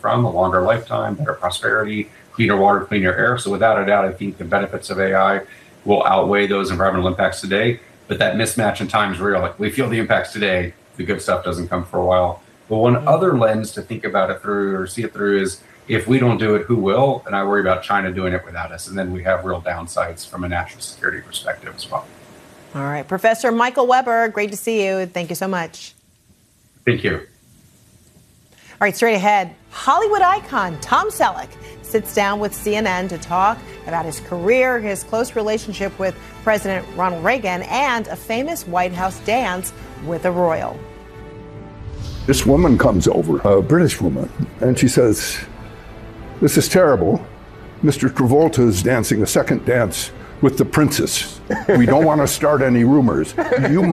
from: a longer lifetime, better prosperity, cleaner water, cleaner air. So without a doubt, I think the benefits of AI will outweigh those environmental impacts today. But that mismatch in time is real. Like, we feel the impacts today, the good stuff doesn't come for a while. But one other lens to think about it through, or see it through, is if we don't do it, who will? And I worry about China doing it without us. And then we have real downsides from a national security perspective as well. All right. Professor Michael Weber, great to see you. Thank you so much. Thank you. All right, straight ahead, Hollywood icon Tom Selleck sits down with CNN to talk about his career, his close relationship with President Ronald Reagan, and a famous White House dance with a royal. This woman comes over, a British woman, and she says, "This is terrible. Mr. Travolta is dancing a second dance with the princess. We don't want to start any rumors. You